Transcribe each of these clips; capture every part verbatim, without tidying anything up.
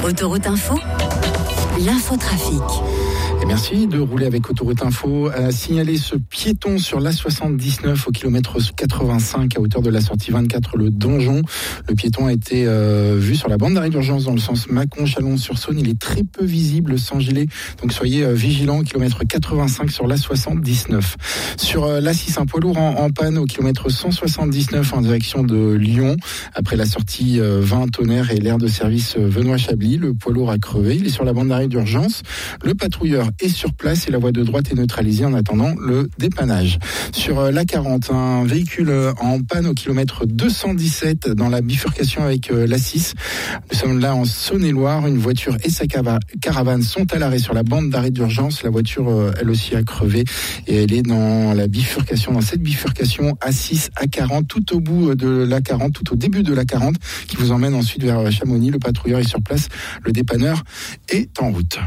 Autoroute Info, l'infotrafic. Et merci de rouler avec Autoroute Info. À signaler ce piéton sur l'A soixante-dix-neuf au kilomètre quatre-vingt-cinq à hauteur de la sortie vingt-quatre, le Donjon. Le piéton a été euh, vu sur la bande d'arrêt d'urgence dans le sens Mâcon-Chalon-sur-Saône. Il est très peu visible sans gilet, donc soyez euh, vigilants au kilomètre quatre-vingt-cinq sur l'A soixante-dix-neuf. Sur euh, l'A six, un poids lourd en, en panne au kilomètre cent soixante-dix-neuf en direction de Lyon. Après la sortie euh, vingt Tonnerre et l'aire de service euh, Venoy-Chablis, le poids lourd a crevé. Il est sur la bande d'arrêt d'urgence. Le patrouilleur est sur place et la voie de droite est neutralisée en attendant le dépannage. Sur l'A quarante, un véhicule en panne au kilomètre deux cent dix-sept dans la bifurcation avec l'A six. Nous sommes là en Saône-et-Loire. Une voiture et sa caravane sont à l'arrêt sur la bande d'arrêt d'urgence. La voiture, elle aussi, a crevé et elle est dans la bifurcation, dans cette bifurcation A six, A quarante, tout au bout de l'A quarante, tout au début de l'A quarante, qui vous emmène ensuite vers Chamonix. Le patrouilleur est sur place. Le dépanneur est en route.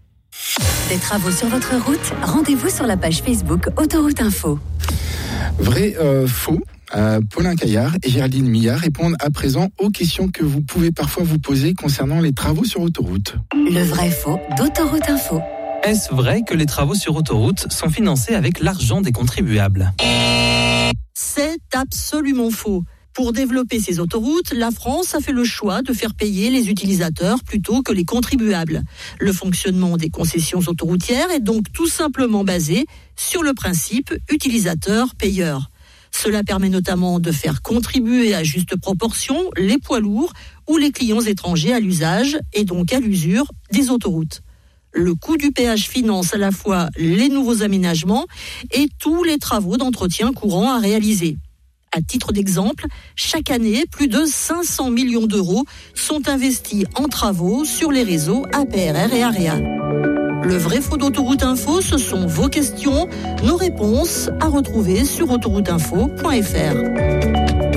Des travaux sur votre route, rendez-vous sur la page Facebook Autoroute Info. Vrai, euh, faux. Euh, Paulin Caillard et Géraldine Millard répondent à présent aux questions que vous pouvez parfois vous poser concernant les travaux sur autoroute. Le vrai faux d'Autoroute Info. Est-ce vrai que les travaux sur autoroute sont financés avec l'argent des contribuables ? C'est absolument faux. Pour développer ces autoroutes, la France a fait le choix de faire payer les utilisateurs plutôt que les contribuables. Le fonctionnement des concessions autoroutières est donc tout simplement basé sur le principe utilisateur-payeur. Cela permet notamment de faire contribuer à juste proportion les poids lourds ou les clients étrangers à l'usage et donc à l'usure des autoroutes. Le coût du péage finance à la fois les nouveaux aménagements et tous les travaux d'entretien courant à réaliser. À titre d'exemple, chaque année, plus de cinq cents millions d'euros sont investis en travaux sur les réseaux A P R R et AREA. Le vrai faux d'Autoroute Info, ce sont vos questions, nos réponses à retrouver sur autoroute info point f r.